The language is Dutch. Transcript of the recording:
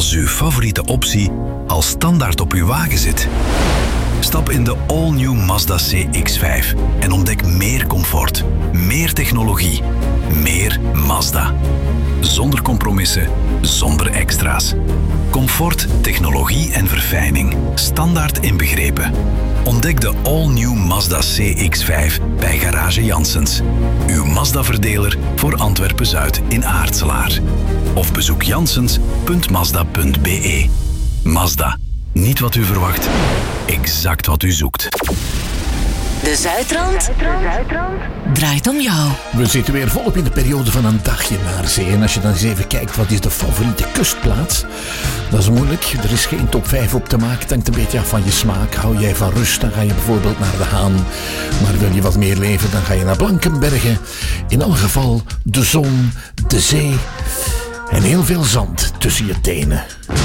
als uw favoriete optie al standaard op uw wagen zit? Stap in de all-new Mazda CX-5 en ontdek meer comfort, meer technologie, meer Mazda. Zonder compromissen, zonder extra's. Comfort, technologie en verfijning, standaard inbegrepen. Ontdek de all-new Mazda CX-5 bij Garage Janssens. Uw Mazda-verdeler voor Antwerpen-Zuid in Aartselaar. Of bezoek janssens.mazda.be. Mazda. Niet wat u verwacht, exact wat u zoekt. De Zuidrand draait om jou. We zitten weer volop in de periode van een dagje naar zee. En als je dan eens even kijkt, wat is de favoriete kustplaats? Dat is moeilijk. Er is geen top 5 op te maken. Het hangt een beetje af van je smaak. Hou jij van rust, dan ga je bijvoorbeeld naar de Haan. Maar wil je wat meer leven, dan ga je naar Blankenbergen. In elk geval de zon, de zee en heel veel zand tussen je tenen.